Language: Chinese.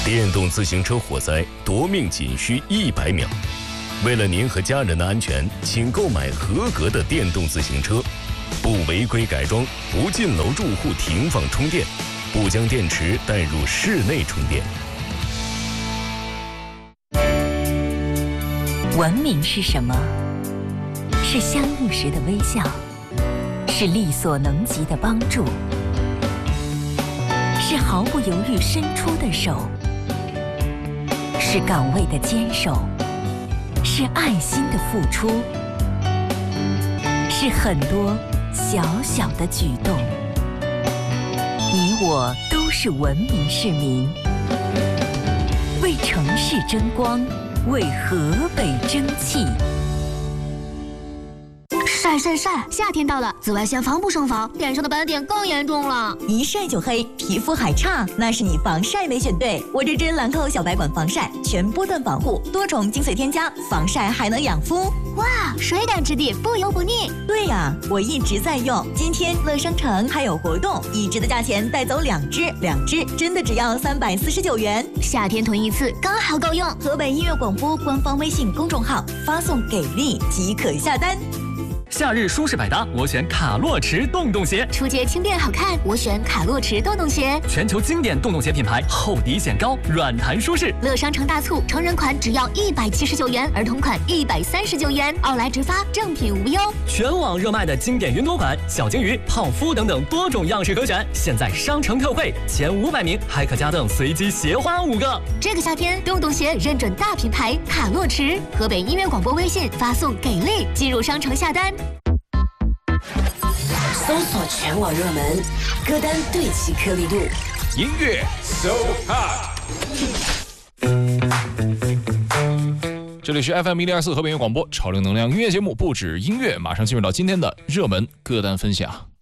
电动自行车火灾夺命仅需100秒。为了您和家人的安全，请购买合格的电动自行车，不违规改装，不进楼住户停放充电，不将电池带入室内充电。 文明是什么？是相遇时的微笑，是力所能及的帮助，是毫不犹豫伸出的手，是岗位的坚守，是爱心的付出，是很多小小的举动。你我都是文明市民，为城市争光，为河北争气。 晒！夏天到了，紫外线防不胜防，脸上的斑点更严重了。 一晒就黑，皮肤还差，那是你防晒没选对。我这支兰蔻小白管防晒，全波段防护，多重精粹添加，防晒还能养肤。 哇，水感质地，不油不腻。 对呀，我一直在用。今天乐商城还有活动，1支的价钱带走2支，2支真的只要349元。 夏天囤一次刚好够用。 河北音乐广播官方微信公众号发送给力即可下单。 夏日舒适百搭，我选卡洛驰洞洞鞋。 出街轻便好看，我选卡洛驰洞洞鞋。 全球经典洞洞鞋品牌，厚底显高，软弹舒适。 乐商城大促，成人款只要179元，儿童款139元，奥莱直发，正品无忧。 全网热卖的经典云朵款、小金鱼、泡芙等等多种样式可选，现在商城特惠，前500名还可加赠随机鞋花5个。 这个夏天，洞洞鞋认准大品牌卡洛驰。河北音乐广播微信发送给力，进入商城下单。 搜索全网热门歌单，对齐颗粒度， 音乐 So Hot。这里是 FM 1024河北音乐广播潮流能量音乐节目，不止音乐，马上进入到今天的热门歌单分享。